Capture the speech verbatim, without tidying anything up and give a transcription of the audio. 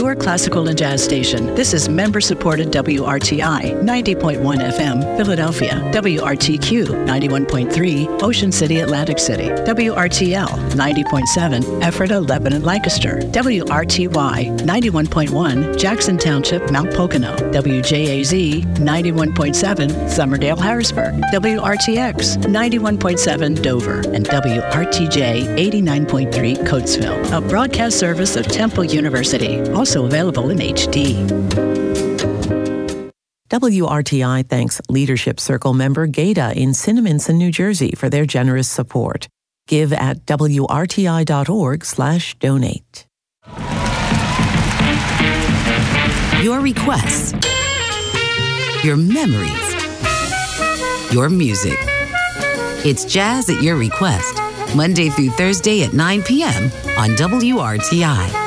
your classical and jazz station. This is member-supported W R T I, ninety point one F M, Philadelphia. W R T Q, ninety-one point three, Ocean City, Atlantic City. W R T L, ninety point seven, Ephrata, Lebanon, Lancaster. W R T Y, ninety-one point one, Jackson Township, Mount Pocono. W J A Z, ninety-one point seven, Summerdale, Harrisburg. W R T X, ninety-one point seven, Dover. And W R T J, eighty-nine point three, Coatesville. A broadcast service of Temple University. Also available in H D. W R T I thanks Leadership Circle member GATA in Cinnaminson, New Jersey for their generous support. Give at W R T I dot org slash donate. Your requests. Your memories. Your music. It's Jazz at Your Request, Monday through Thursday at nine p.m. on W R T I.